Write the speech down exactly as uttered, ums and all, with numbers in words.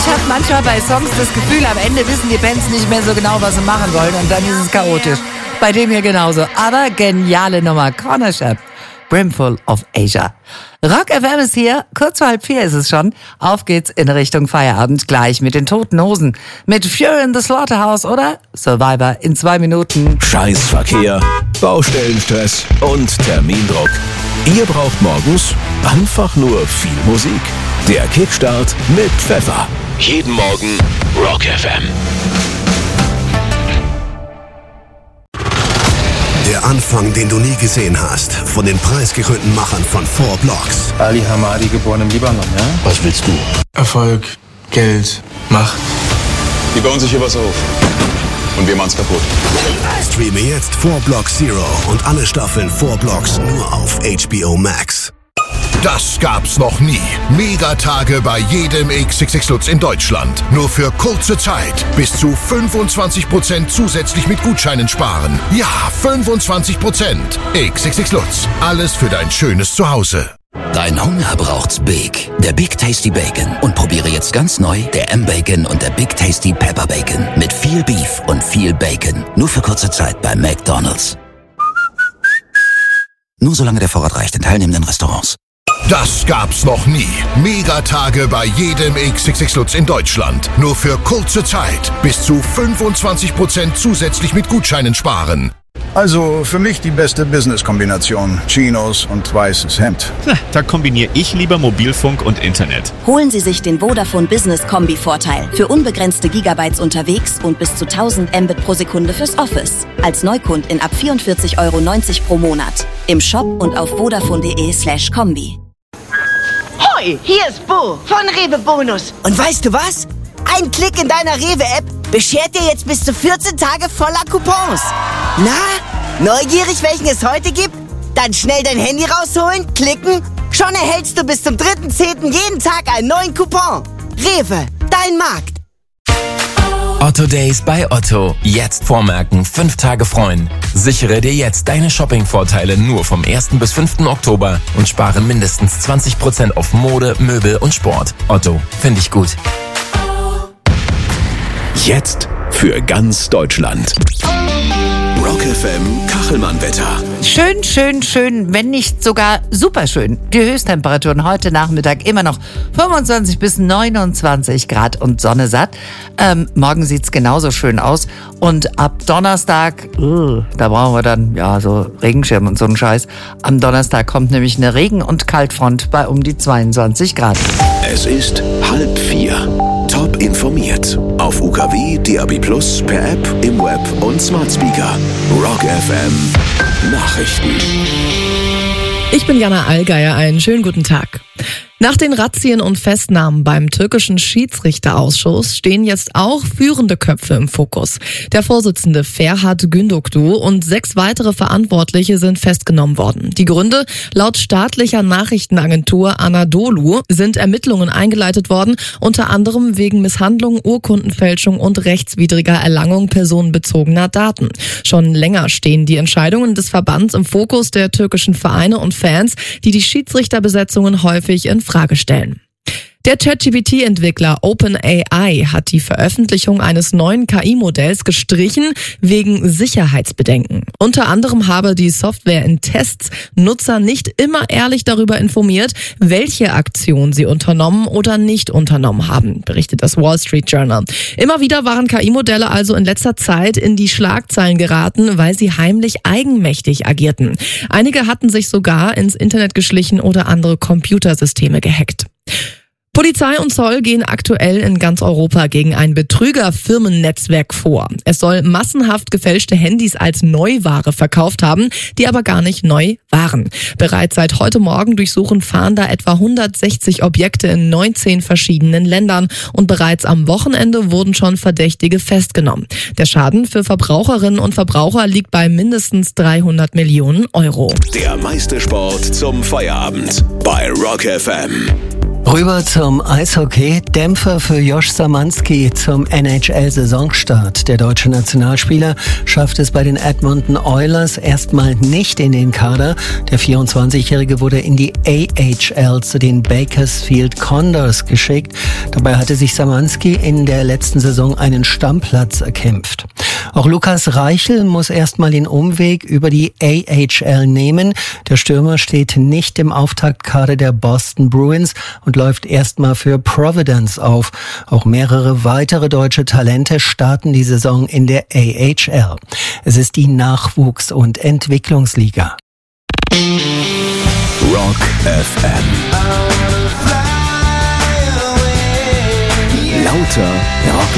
habe manchmal bei Songs das Gefühl, am Ende wissen die Bands nicht mehr so genau, was sie machen wollen und dann ist es chaotisch. Bei dem hier genauso. Aber geniale Nummer. Corner Shop. Brimful of Asia. Rock F M ist hier. Kurz vor halb vier ist es schon. Auf geht's in Richtung Feierabend. Gleich mit den Toten Hosen. Mit Fury in the Slaughterhouse oder Survivor in zwei Minuten. Scheißverkehr, Baustellenstress und Termindruck. Ihr braucht morgens einfach nur viel Musik. Der Kickstart mit Pfeffer. Jeden Morgen Rock F M. Der Anfang, den du nie gesehen hast, von den preisgekrönten Machern von Four Blocks. Ali Hamadi, geboren im Libanon, ja? Was willst du? Erfolg, Geld, Macht. Die bauen sich hier was auf. Und wir machen's kaputt. Streame jetzt Four Blocks Zero und alle Staffeln Four Blocks nur auf H B O Max. Das gab's noch nie. Megatage bei jedem X X X Lutz in Deutschland. Nur für kurze Zeit. Bis zu fünfundzwanzig Prozent zusätzlich mit Gutscheinen sparen. Ja, fünfundzwanzig Prozent. X X X Lutz. Alles für dein schönes Zuhause. Dein Hunger braucht's Big. Der Big Tasty Bacon. Und probiere jetzt ganz neu der M-Bacon und der Big Tasty Pepper Bacon. Mit viel Beef und viel Bacon. Nur für kurze Zeit bei McDonald's. Nur solange der Vorrat reicht in teilnehmenden Restaurants. Das gab's noch nie. Megatage bei jedem X X X Lutz in Deutschland. Nur für kurze Zeit. Bis zu fünfundzwanzig Prozent zusätzlich mit Gutscheinen sparen. Also für mich die beste Business-Kombination. Chinos und weißes Hemd. Na, da kombiniere ich lieber Mobilfunk und Internet. Holen Sie sich den Vodafone Business Kombi-Vorteil. Für unbegrenzte Gigabytes unterwegs und bis zu tausend Mbit pro Sekunde fürs Office. Als Neukundin ab vierundvierzig Euro neunzig pro Monat. Im Shop und auf vodafone.de slash Kombi. Hoi, hier ist Bo von Rewe Bonus. Und weißt du was? Ein Klick in deiner Rewe-App beschert dir jetzt bis zu vierzehn Tage voller Coupons. Na, neugierig, welchen es heute gibt? Dann schnell dein Handy rausholen, klicken. Schon erhältst du bis zum dritten zehnten jeden Tag einen neuen Coupon. Rewe, dein Markt. Otto Days bei Otto. Jetzt vormerken, fünf Tage freuen. Sichere dir jetzt deine Shopping-Vorteile nur vom ersten bis fünften Oktober und spare mindestens zwanzig Prozent auf Mode, Möbel und Sport. Otto, finde ich gut. Jetzt für ganz Deutschland. Rock F M Kachelmann-Wetter. Schön, schön, schön, wenn nicht sogar super schön. Die Höchsttemperaturen heute Nachmittag immer noch fünfundzwanzig bis neunundzwanzig Grad und Sonne satt. Ähm, morgen sieht's genauso schön aus. Und ab Donnerstag, uh, da brauchen wir dann ja so Regenschirm und so einen Scheiß. Am Donnerstag kommt nämlich eine Regen- und Kaltfront bei um die zweiundzwanzig Grad. Es ist halb vier. Top informiert. Auf U K W, D A B Plus, per App, im Web und Smart Speaker. Rock F M Nachrichten. Ich bin Jana Allgeier, einen schönen guten Tag. Nach den Razzien und Festnahmen beim türkischen Schiedsrichterausschuss stehen jetzt auch führende Köpfe im Fokus. Der Vorsitzende Ferhat Gündokdu und sechs weitere Verantwortliche sind festgenommen worden. Die Gründe: laut staatlicher Nachrichtenagentur Anadolu sind Ermittlungen eingeleitet worden, unter anderem wegen Misshandlung, Urkundenfälschung und rechtswidriger Erlangung personenbezogener Daten. Schon länger stehen die Entscheidungen des Verbands im Fokus der türkischen Vereine und Fans, die die Schiedsrichterbesetzungen häufig in Frage stellen. Der ChatGPT-Entwickler OpenAI hat die Veröffentlichung eines neuen K I-Modells gestrichen wegen Sicherheitsbedenken. Unter anderem habe die Software in Tests Nutzer nicht immer ehrlich darüber informiert, welche Aktion sie unternommen oder nicht unternommen haben, berichtet das Wall Street Journal. Immer wieder waren K I-Modelle also in letzter Zeit in die Schlagzeilen geraten, weil sie heimlich eigenmächtig agierten. Einige hatten sich sogar ins Internet geschlichen oder andere Computersysteme gehackt. Polizei und Zoll gehen aktuell in ganz Europa gegen ein Betrügerfirmennetzwerk vor. Es soll massenhaft gefälschte Handys als Neuware verkauft haben, die aber gar nicht neu waren. Bereits seit heute Morgen durchsuchen Fahnder etwa hundertsechzig Objekte in neunzehn verschiedenen Ländern und bereits am Wochenende wurden schon Verdächtige festgenommen. Der Schaden für Verbraucherinnen und Verbraucher liegt bei mindestens dreihundert Millionen Euro. Der meiste Sport zum Feierabend bei Rock F M. Rüber zum Eishockey. Dämpfer für Josh Szymanski zum N H L-Saisonstart. Der deutsche Nationalspieler schafft es bei den Edmonton Oilers erstmal nicht in den Kader. Der vierundzwanzigjährige wurde in die A H L zu den Bakersfield Condors geschickt. Dabei hatte sich Szymanski in der letzten Saison einen Stammplatz erkämpft. Auch Lukas Reichel muss erstmal den Umweg über die A H L nehmen. Der Stürmer steht nicht im Auftaktkader der Boston Bruins und läuft erstmal für Providence auf. Auch mehrere weitere deutsche Talente starten die Saison in der A H L. Es ist die Nachwuchs- und Entwicklungsliga. Rock F M. Lauter Rock